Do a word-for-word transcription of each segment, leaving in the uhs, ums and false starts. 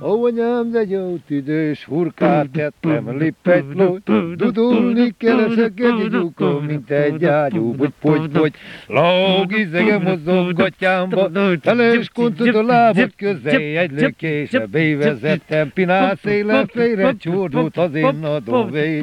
Ahonyám, de jó tüdős hurkát tettem, lippet lót, dudulni keresek egy gyúkon, mint egy ágyú, hogy pogy, pogy, lógizege mozog gatyámba, feles kontod a lábad közé, egy lökésre bevezettem, pinál szélen félre csordult az én adóvé.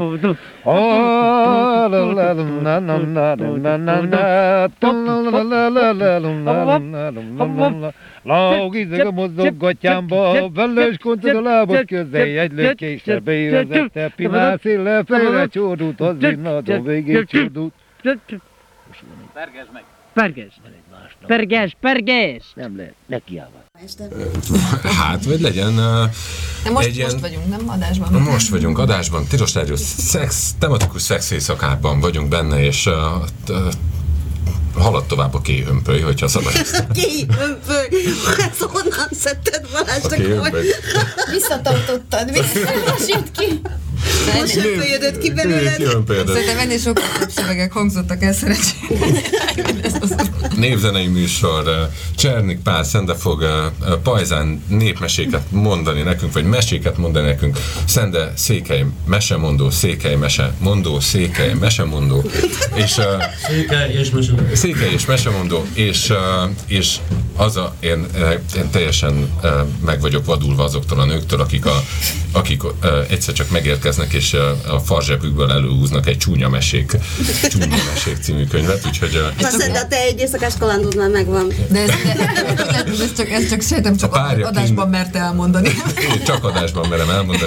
Lógizege mozog gatyámba, feles kontod a lábad közé, egy lökésre bevezettem, pinál szélen félre csordult az én adóvé. Csordult. Pergesd meg! Pergesd! Pergesd, pergesd! Nem lehet, nekiállva. Hát, vagy legyen De most, egy most ilyen... vagyunk, nem adásban? Most vagyunk adásban, Tilos Rádió szex, tematikus szex éjszakában vagyunk benne, és uh, t, halad tovább a kéhömpöly, hogyha szabad ezt. Kéhömpöly! Ez honnan szedted Balázsnak majd? Visszatartottad, visszatartottad ki. Most hömpölyödött ki belőled. Szerintem ennél sokkal több szövegek hangzottak el szerencsére. Névzenei műsor, Csernik Pál Szende fog pajzán népmeséket mondani nekünk, vagy meséket mondani nekünk. Szende Székely mesemondó, Székely mesemondó, Székely mesemondó. És, Székely és mesemondó. Székely és mesemondó, és, és az a, én, én teljesen meg vagyok vadulva azoktól a nőktől, akik, a, akik egyszer csak megérkeznek, és a farzsebükből előhúznak egy Csúnya mesék, Csúnya mesék című könyvet, úgyhogy... Persze, de a te egy éjszakás kalandod már megvan. De ez, de, ez csak, ez csak szerintem csak párja adásban kint... merte elmondani. Én csak adásban merem elmondani.